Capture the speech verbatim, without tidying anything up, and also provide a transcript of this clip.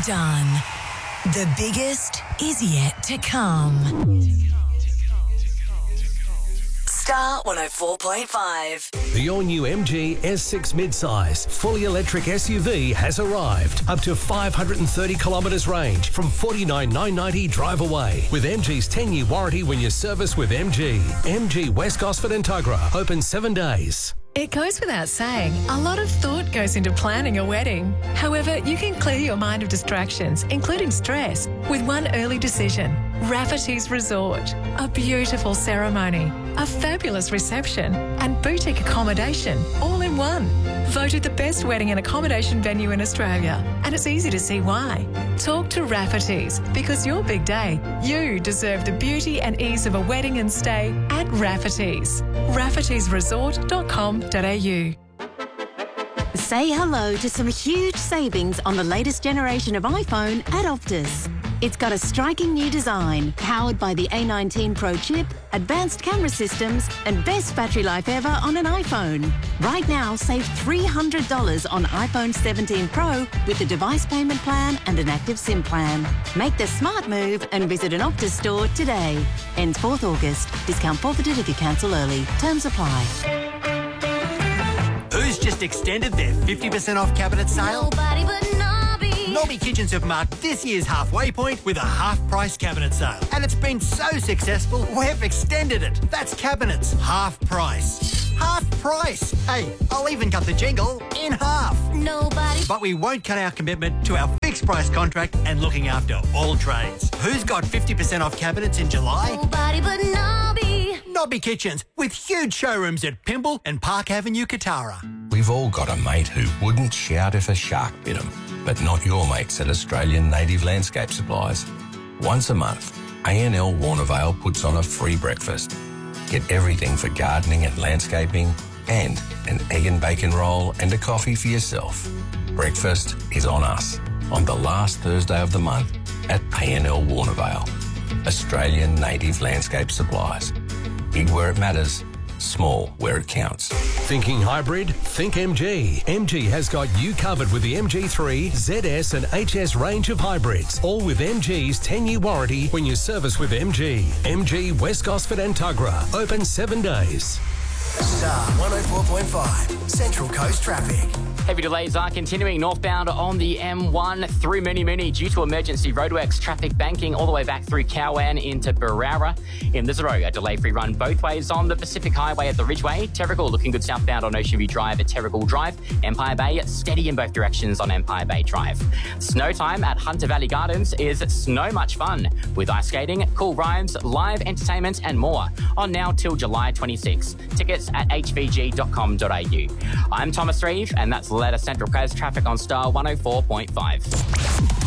done. The biggest is yet to come. Star one oh four point five. The all-new M G S six midsize, fully electric S U V has arrived. Up to five hundred thirty kilometres range from forty-nine thousand nine hundred ninety drive away. With M G's ten-year warranty when you service with M G. M G West Gosford and Tuggerah, open seven days. It goes without saying, a lot of thought goes into planning a wedding. However, you can clear your mind of distractions, including stress, with one early decision. Rafferty's Resort. A beautiful ceremony, a fabulous reception, and boutique accommodation all in one. Voted the best wedding and accommodation venue in Australia. And it's easy to see why. Talk to Rafferty's, because your big day, you deserve the beauty and ease of a wedding and stay at Rafferty's. raffertys resort dot com dot a u. Say hello to some huge savings on the latest generation of iPhone at Optus. It's got a striking new design, powered by the A nineteen Pro chip, advanced camera systems, and best battery life ever on an iPhone. Right now, save three hundred dollars on iPhone seventeen Pro with a device payment plan and an active SIM plan. Make the smart move and visit an Optus store today. Ends fourth August. Discount forfeited if you cancel early. Terms apply. Who's just extended their fifty percent off cabinet sale? Nobody but Nobby. Nobby Kitchens have marked this year's halfway point with a half-price cabinet sale. And it's been so successful, we've extended it. That's cabinets, half price. Half price. Hey, I'll even cut the jingle in half. Nobody. But we won't cut our commitment to our fixed price contract and looking after all trades. Who's got fifty percent off cabinets in July? Nobody but Nobby. Nobby Kitchens, with huge showrooms at Pymble and Park Avenue, Katara. We've all got a mate who wouldn't shout if a shark bit him, but not your mates at Australian Native Landscape Supplies. Once a month, A N L Warnervale puts on a free breakfast. Get everything for gardening and landscaping, and an egg and bacon roll and a coffee for yourself. Breakfast is on us on the last Thursday of the month at A N L Warnervale. Australian Native Landscape Supplies. Big where it matters, small where it counts. Thinking hybrid? Think M G. M G has got you covered with the M G three, Z S and H S range of hybrids, all with M G's ten-year warranty when you service with M G. M G West Gosford and Tuggerah, open seven days. Star one oh four point five, Central Coast traffic. Heavy delays are continuing northbound on the M one through Moonee Moonee due to emergency roadworks, traffic banking all the way back through Cowan into Barara. In Lisero, a delay-free run both ways on the Pacific Highway at the Ridgeway. Terrigal looking good southbound on Ocean View Drive at Terrigal Drive. Empire Bay steady in both directions on Empire Bay Drive. Snow time at Hunter Valley Gardens is snow much fun with ice skating, cool rides, live entertainment and more on now till July twenty-sixth. Tickets at h v g dot com dot a u. I'm Thomas Reeve and that's Letter Central Coast traffic on Star one oh four point five.